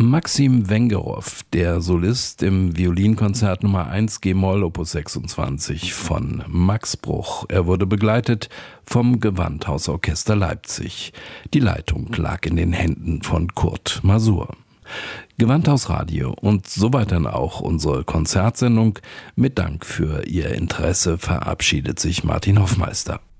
Maxim Wengerow, der Solist im Violinkonzert Nummer 1 G-Moll Opus 26 von Max Bruch. Er wurde begleitet vom Gewandhausorchester Leipzig. Die Leitung lag in den Händen von Kurt Masur. Gewandhausradio und soweit dann auch unsere Konzertsendung. Mit Dank für Ihr Interesse verabschiedet sich Martin Hoffmeister.